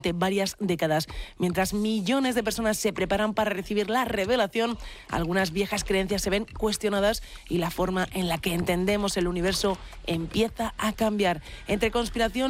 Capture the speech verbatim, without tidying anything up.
de varias décadas. Mientras millones de personas se preparan para recibir la revelación, algunas viejas creencias se ven cuestionadas y la forma en la que entendemos el universo empieza a cambiar. Entre conspiración